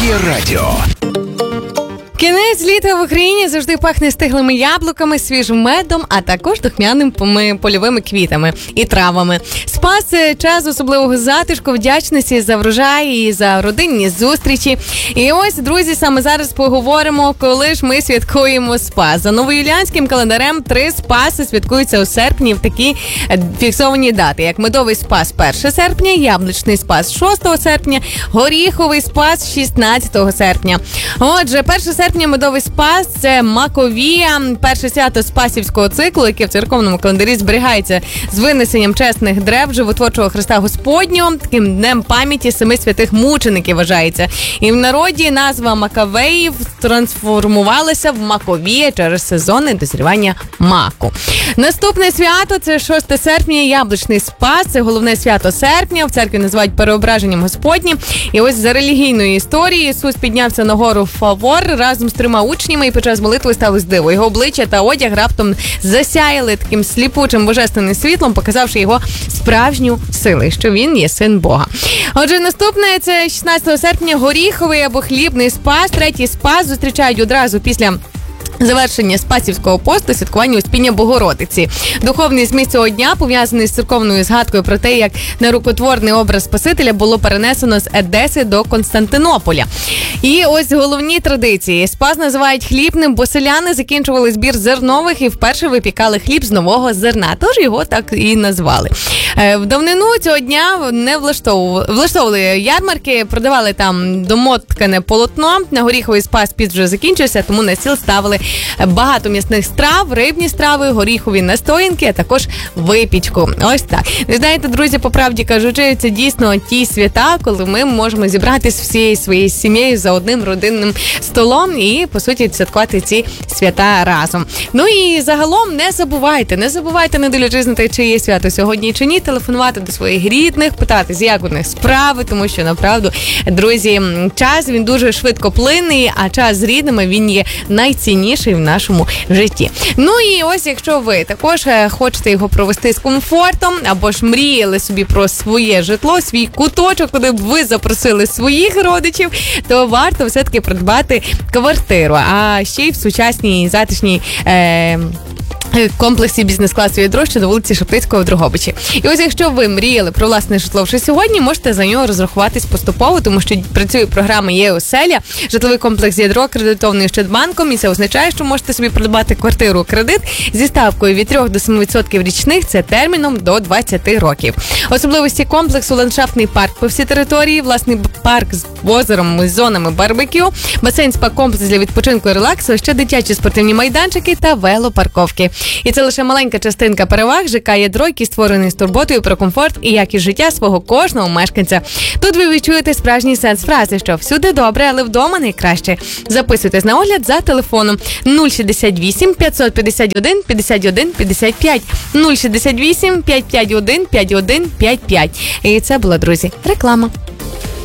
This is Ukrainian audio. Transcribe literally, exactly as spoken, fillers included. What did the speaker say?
Дія радіо. Кінець літа в Україні завжди пахне стиглими яблуками, свіжим медом, а також духмяними польовими квітами і травами. Спас – це час особливого затишку, вдячності за врожай і за родинні зустрічі. І ось, друзі, саме зараз поговоримо, коли ж ми святкуємо Спас. За новоюліанським календарем три Спаси святкуються у серпні в такі фіксовані дати, як медовий Спас першого серпня, яблучний Спас шостого серпня, горіховий Спас шістнадцятого серпня. Отже, першого серпня медовий Спас – це Маковія, перше свято спасівського циклу, яке в церковному календарі зберігається з винесенням чесних древ животворчого Христа Господнього. Таким днем пам'яті семи святих мучеників вважається. І в народі назва Макавеїв трансформувалася в Маковія через сезонне дозрівання маку. Наступне свято – це шостого серпня, яблучний Спас. Це головне свято серпня. В церкві називають переображенням Господнім. І ось за релігійною історією Ісус піднявся на гору Фавор разом з трьома учнями, і під час молитви сталося диво. Його обличчя та одяг раптом засяяли таким сліпучим божественним світлом, показавши його справжню силу, що він є син Бога. Отже, наступне – це шістнадцятого серпня, горіховий або хлібний Спас. Третій Спас зустрічають одразу після завершення Спасівського посту, святкування Успіння Богородиці. Духовний зміст цього дня пов'язаний з церковною згадкою про те, як нерукотворний образ Спасителя було перенесено з Едеси до Константинополя. І ось головні традиції. Спас називають хлібним, бо селяни закінчували збір зернових і вперше випікали хліб з нового зерна. Тож його так і назвали. В давнину цього дня не влаштовували, влаштовували ярмарки, продавали там домоткане полотно. На горіховий Спас піст вже закінчився, тому на стіл ставили багато м'ясних страв, рибні страви, горіхові настоянки, а також випічку. Ось так. Ви знаєте, друзі, по правді кажучи, це дійсно ті свята, коли ми можемо зібратися всією своєю сім'єю за одним родинним столом і, по суті, святкувати ці свята разом. Ну і загалом не забувайте, не забувайте, не дивлячись на те, чи є свято сьогодні чи ні, телефонувати до своїх рідних, питатись, як у них справи, тому що, направду, друзі, час, він дуже швидко плине, а час з рідними, він є найцінніший в нашому житті. Ну і ось, якщо ви також хочете його провести з комфортом, або ж мріяли собі про своє житло, свій куточок, куди б ви запросили своїх родичів, то варто все-таки придбати квартиру. А ще й в сучасній, затишній е- комплексі бізнес-класу «Ядро», що на вулиці Шептицького в Дрогобичі. І ось якщо ви мріяли про власне житло вже сьогодні, можете за нього розрахуватись поступово, тому що працює програма «Є-оселя», житловий комплекс «Ядро» кредитований Ощадбанком, і це означає, що можете собі придбати квартиру кредит зі ставкою від три до семи відсотків річних, це терміном до двадцяти років. Особливості комплексу – ландшафтний парк по всій території, власний парк з озером, з зонами барбекю, басейн, спа-комплекс для відпочинку і релаксу, ще дитячі спортивні майданчики та велопарковки. І це лише маленька частинка переваг ЖК «Ядро», який створений з турботою про комфорт і якість життя свого кожного мешканця. Тут ви відчуєте справжній сенс фрази, що всюди добре, але вдома найкраще. Записуйтесь на огляд за телефоном нуль шістдесят вісім п'ятсот п'ятдесят один п'ятдесят один п'ятдесят п'ять, нуль шістдесят вісім п'ятсот п'ятдесят один п'ятдесят один п'ятдесят п'ять. І це була, друзі, реклама.